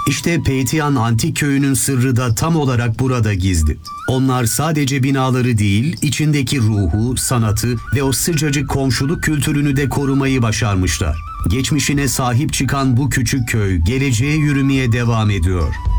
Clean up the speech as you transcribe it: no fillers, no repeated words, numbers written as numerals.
İşte Peytiyan Antik Köyü'nün sırrı da tam olarak burada gizli. Onlar sadece binaları değil, içindeki ruhu, sanatı ve o sıcacık komşuluk kültürünü de korumayı başarmışlar. Geçmişine sahip çıkan bu küçük köy, geleceğe yürümeye devam ediyor.